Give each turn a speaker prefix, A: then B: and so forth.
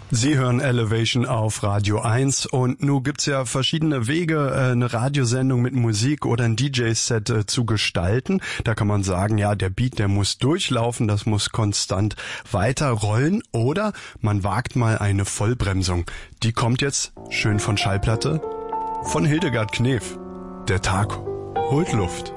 A: Sie hören Elevation auf Radio 1 und nun gibt's ja verschiedene Wege, eine Radiosendung mit Musik oder ein DJ-Set zu gestalten. Da kann man sagen, ja, der Beat, der muss durchlaufen, das muss konstant weiterrollen oder man wagt mal eine Vollbremsung. Die kommt jetzt schön von Schallplatte von Hildegard Knef. Der Tag holt Luft.